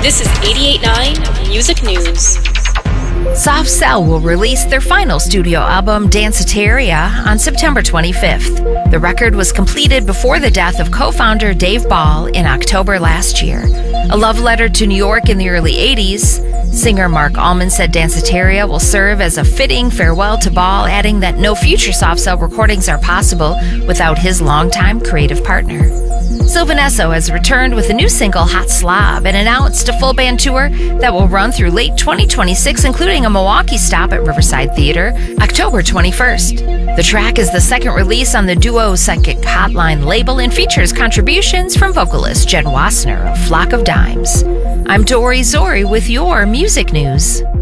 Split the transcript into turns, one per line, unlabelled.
This is 88.9 Music News.
Soft Cell will release their final studio album, Danceteria, on September 25th. The record was completed before the death of co-founder Dave Ball in October last year. A love letter to New York in the early 80s, singer Mark Allman said Danceteria will serve as a fitting farewell to Ball, adding that no future Soft Cell recordings are possible without his longtime creative partner. Sylvan Esso has returned with a new single, Hot Slob, and announced a full band tour that will run through late 2026, including a Milwaukee stop at Riverside Theater, October 21st. The track is the second release on the Duo Psychic Hotline label and features contributions from vocalist Jen Wassner of Flock of Dimes. I'm Dory Zori with your music news.